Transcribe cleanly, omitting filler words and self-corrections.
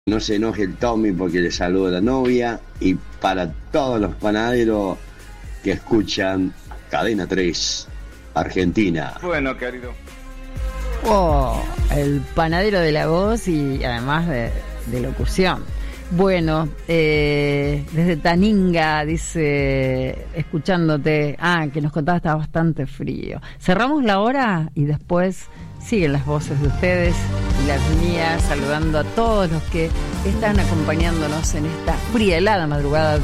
No se enoje el Tommy porque le saluda a la novia. Y para todos los panaderos que escuchan Cadena 3 Argentina. Bueno, querido. Oh, el panadero de la voz y además de locución. Bueno, desde Taninga dice, escuchándote, que nos contabas estaba bastante frío. Cerramos la hora y después siguen las voces de ustedes y las mías, saludando a todos los que están acompañándonos en esta fría, helada madrugada